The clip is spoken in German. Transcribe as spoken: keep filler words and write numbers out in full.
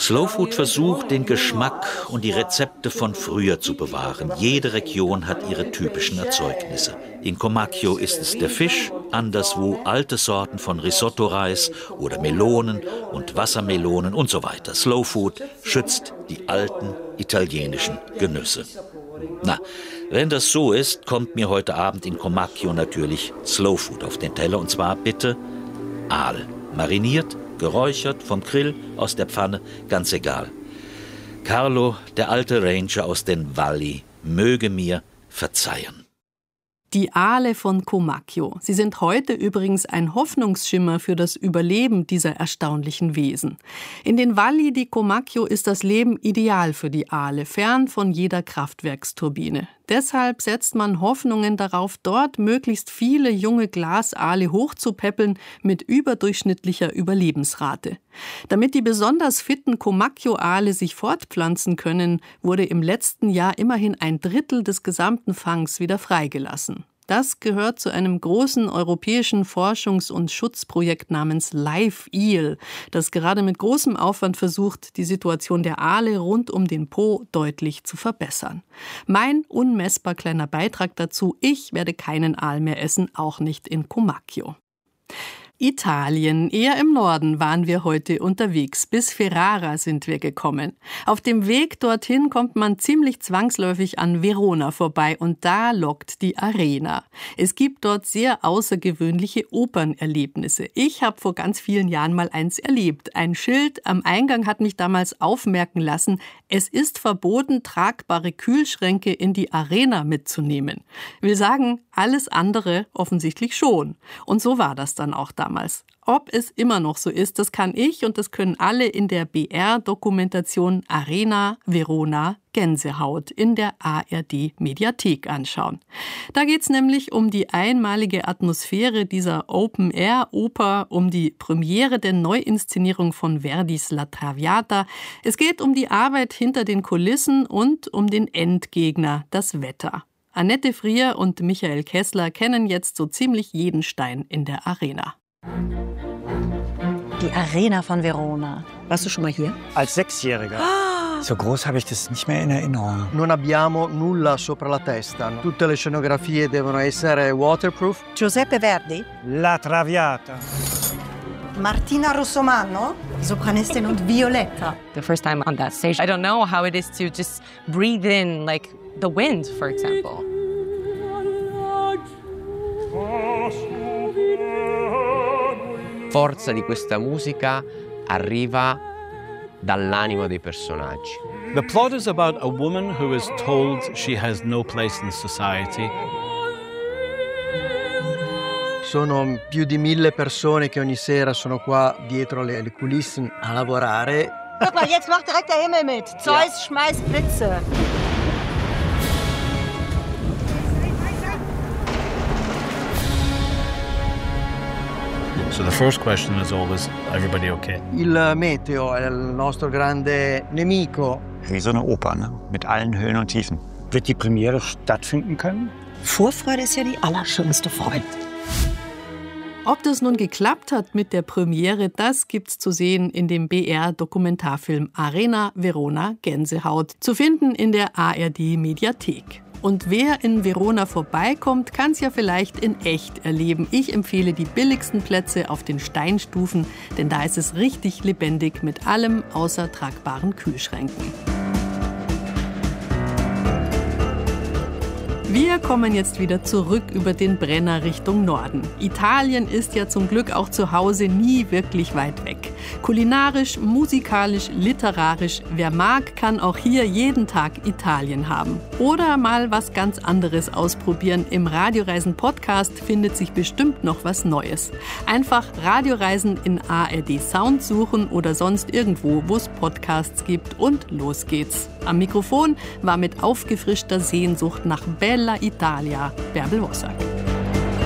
Slow Food versucht, den Geschmack und die Rezepte von früher zu bewahren. Jede Region hat ihre typischen Erzeugnisse. In Comacchio ist es der Fisch, anderswo alte Sorten von Risotto-Reis oder Melonen und Wassermelonen und so weiter. Slow Food schützt die alten italienischen Genüsse. Na, wenn das so ist, kommt mir heute Abend in Comacchio natürlich Slow Food auf den Teller. Und zwar bitte Aal. Mariniert, geräuchert, vom Grill, aus der Pfanne, ganz egal. Carlo, der alte Ranger aus den Valli, möge mir verzeihen. Die Aale von Comacchio. Sie sind heute übrigens ein Hoffnungsschimmer für das Überleben dieser erstaunlichen Wesen. In den Valli di Comacchio ist das Leben ideal für die Aale, fern von jeder Kraftwerksturbine. Deshalb setzt man Hoffnungen darauf, dort möglichst viele junge Glasaale hochzupäppeln mit überdurchschnittlicher Überlebensrate. Damit die besonders fitten Comacchio-Aale sich fortpflanzen können, wurde im letzten Jahr immerhin ein Drittel des gesamten Fangs wieder freigelassen. Das gehört zu einem großen europäischen Forschungs- und Schutzprojekt namens Live Eel, das gerade mit großem Aufwand versucht, die Situation der Aale rund um den Po deutlich zu verbessern. Mein unmessbar kleiner Beitrag dazu: Ich werde keinen Aal mehr essen, auch nicht in Comacchio. Italien, eher im Norden waren wir heute unterwegs. Bis Ferrara sind wir gekommen. Auf dem Weg dorthin kommt man ziemlich zwangsläufig an Verona vorbei und da lockt die Arena. Es gibt dort sehr außergewöhnliche Opernerlebnisse. Ich habe vor ganz vielen Jahren mal eins erlebt. Ein Schild am Eingang hat mich damals aufmerken lassen: Es ist verboten, tragbare Kühlschränke in die Arena mitzunehmen. Will sagen, alles andere offensichtlich schon. Und so war das dann auch damals. Ob es immer noch so ist, das kann ich und das können alle in der B R-Dokumentation Arena Verona Gänsehaut in der A R D-Mediathek anschauen. Da geht es nämlich um die einmalige Atmosphäre dieser Open-Air-Oper, um die Premiere der Neuinszenierung von Verdis La Traviata. Es geht um die Arbeit hinter den Kulissen und um den Endgegner, das Wetter. Annette Frier und Michael Kessler kennen jetzt so ziemlich jeden Stein in der Arena. Die Arena von Verona. Warst du schon mal hier? Als Sechsjähriger. Ah! So groß habe ich das nicht mehr in Erinnerung. Non abbiamo nulla sopra la testa. Tutte le scenografie devono essere waterproof. Giuseppe Verdi? La Traviata. Martina Russomano? Sopranistin und Violetta. The first time on that stage, I don't know how it is to just breathe in, like the wind, for example. Forza di questa musica arriva dall'animo dei personaggi. The plot is about a woman who is told she has no place in society. Sono più di mille persone che ogni sera sono qua dietro le, le coulissen a lavorare. Guck mal, jetzt macht direkt der Himmel mit. Zeus schmeißt Blitze. So the first question is always, everybody okay? Il meteo è il nostro grande nemico. Wie so eine Oper, ne? Mit allen Höhen und Tiefen. Wird die Premiere stattfinden können? Vorfreude ist ja die allerschönste Freude. Ob das nun geklappt hat mit der Premiere, das gibt's zu sehen in dem B R-Dokumentarfilm Arena Verona Gänsehaut, zu finden in der A R D-Mediathek. Und wer in Verona vorbeikommt, kann es ja vielleicht in echt erleben. Ich empfehle die billigsten Plätze auf den Steinstufen, denn da ist es richtig lebendig mit allem außer tragbaren Kühlschränken. Wir kommen jetzt wieder zurück über den Brenner Richtung Norden. Italien ist ja zum Glück auch zu Hause nie wirklich weit weg. Kulinarisch, musikalisch, literarisch, wer mag, kann auch hier jeden Tag Italien haben. Oder mal was ganz anderes ausprobieren. Im Radioreisen-Podcast findet sich bestimmt noch was Neues. Einfach Radioreisen in A R D Sound suchen oder sonst irgendwo, wo es Podcasts gibt, und los geht's. Am Mikrofon war mit aufgefrischter Sehnsucht nach Bella Italia Bärbel Wossack.